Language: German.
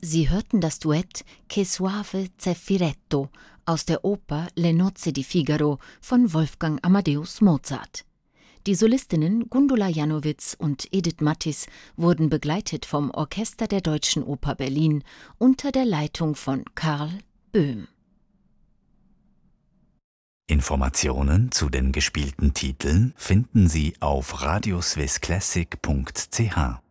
Sie hörten das Duett Che suave Zeffiretto aus der Oper Le nozze di Figaro von Wolfgang Amadeus Mozart. Die Solistinnen Gundula Janowitz und Edith Mattis wurden begleitet vom Orchester der Deutschen Oper Berlin unter der Leitung von Karl Böhm. Informationen zu den gespielten Titeln finden Sie auf radioswissclassic.ch.